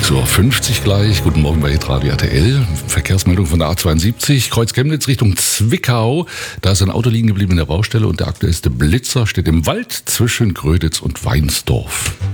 6.50 Uhr gleich. Guten Morgen bei Radio RTL. Verkehrsmeldung von der A72, Kreuz Chemnitz Richtung Zwickau. Da ist ein Auto liegen geblieben in der Baustelle und der aktuellste Blitzer steht im Wald zwischen Gröditz und Weinsdorf.